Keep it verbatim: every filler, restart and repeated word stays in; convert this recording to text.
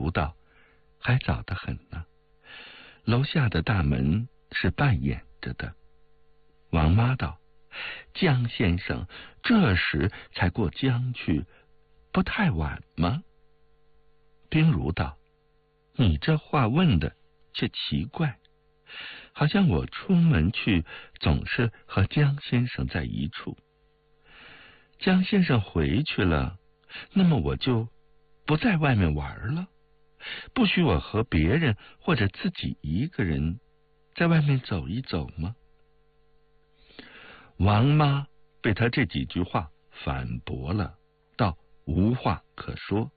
如道：“还早得很呢。楼下的大门是半掩着的。”王妈道：“江先生这时才过江去，不太晚吗？”冰如道：“你这话问的却奇怪，好像我出门去总是和江先生在一处。江先生回去了，那么我就不在外面玩了，不许我和别人或者自己一个人在外面走一走吗？”王妈被他这几句话反驳了，道：“无话可说。”